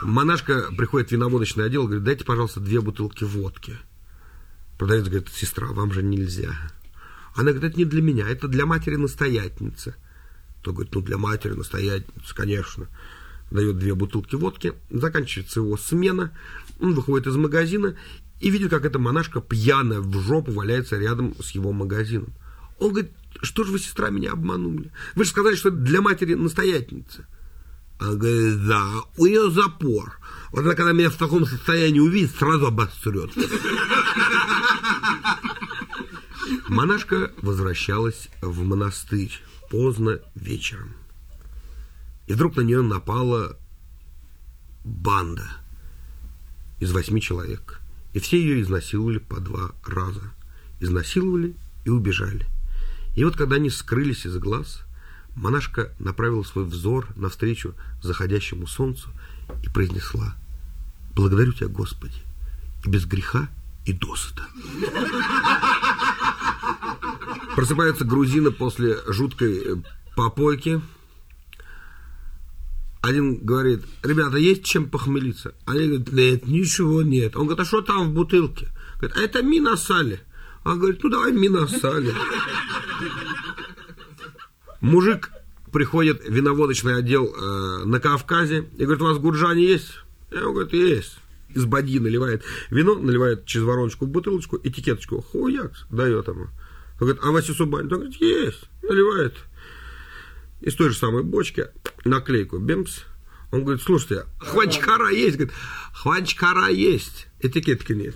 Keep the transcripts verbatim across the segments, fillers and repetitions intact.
Монашка приходит в виноводочный отдел, говорит, дайте, пожалуйста, две бутылки водки. Продавец говорит, сестра, вам же нельзя. Она говорит, это не для меня, это для матери-настоятельницы. То говорит, ну для матери-настоятельницы, конечно. Дает две бутылки водки, заканчивается его смена, он выходит из магазина и видит, как эта монашка пьяная в жопу валяется рядом с его магазином. Он говорит, что же вы, сестра, меня обманули? Вы же сказали, что это для матери-настоятельницы. Она говорит, да, у нее запор. Вот она, когда меня в таком состоянии увидит, сразу обострет. Монашка возвращалась в монастырь поздно вечером. И вдруг на нее напала банда из восьми человек. И все ее изнасиловали по два раза. Изнасиловали и убежали. И вот когда они скрылись из глаз, монашка направила свой взор навстречу заходящему солнцу и произнесла: «Благодарю тебя, Господи, и без греха, и досыта». Просыпаются грузины после жуткой попойки. Один говорит, ребята, есть чем похмелиться? Они говорят, нет, ничего нет. Он говорит, а что там в бутылке? Говорит, а это минасали. Он говорит, ну давай минасали. Мужик приходит в виноводочный отдел э, на Кавказе и говорит, у вас гурджане есть? И он говорит, есть. Из бадьи наливает вино, наливает через вороночку в бутылочку, этикеточку, хуяк, дает ему. Он говорит, а Вася Субань? Он говорит, есть, наливает. Из той же самой бочки наклейку, бемс. Он говорит, слушайте, хванчкара есть? Говорит, хванчкара есть, этикетки нет.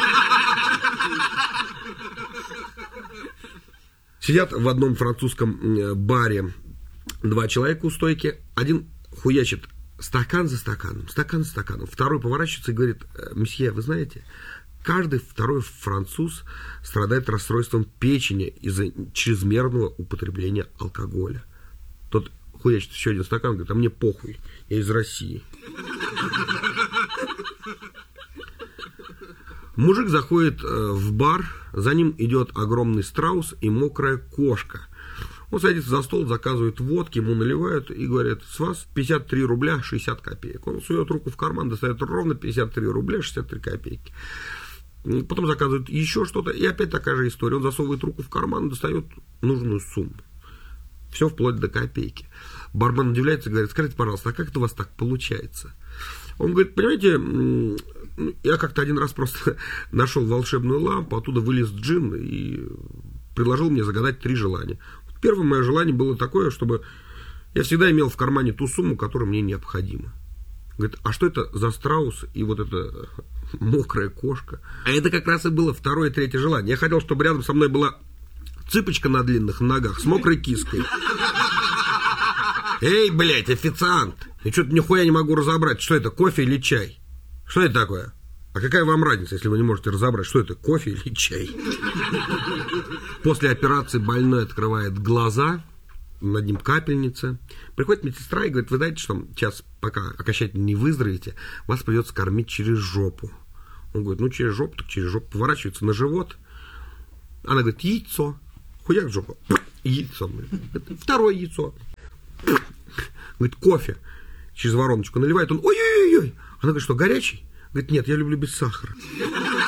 Сидят в одном французском баре два человека у стойки. Один хуячит стакан за стаканом, стакан за стаканом. Второй поворачивается и говорит, месье, вы знаете, каждый второй француз страдает расстройством печени из-за чрезмерного употребления алкоголя. Тот хуячит еще один стакан, говорит, а мне похуй, я из России. Мужик заходит в бар, за ним идет огромный страус и мокрая кошка. Он садится за стол, заказывает водки, ему наливают и говорят, с вас пятьдесят три рубля шестьдесят копеек. Он сует руку в карман, достает ровно пятьдесят три рубля шестьдесят три копейки. Потом заказывает еще что-то, и опять такая же история. Он засовывает руку в карман и достает нужную сумму. Все вплоть до копейки. Бармен удивляется и говорит, скажите, пожалуйста, а как это у вас так получается? Он говорит, понимаете, я как-то один раз просто нашел волшебную лампу, оттуда вылез джин и предложил мне загадать три желания. Первое мое желание было такое, чтобы я всегда имел в кармане ту сумму, которая мне необходима. Говорит, а что это за страус и вот эта мокрая кошка? А это как раз и было второе и третье желание. Я хотел, чтобы рядом со мной была цыпочка на длинных ногах с мокрой киской. Эй, блядь, официант! Я что-то нихуя не могу разобрать, что это, кофе или чай? Что это такое? А какая вам разница, если вы не можете разобрать, что это, кофе или чай? После операции больной открывает глаза, над ним капельница. Приходит медсестра и говорит, вы знаете, что сейчас, пока окончательно не выздоровеете, вас придется кормить через жопу. Он говорит, ну через жопу, так через жопу. Поворачивается на живот. Она говорит, яйцо. Хуяк в жопу. Яйцо. Второе яйцо. Говорит, кофе. Через вороночку наливает. Он, ой-ой-ой. Она говорит, что, горячий? Говорит, нет, я люблю без сахара.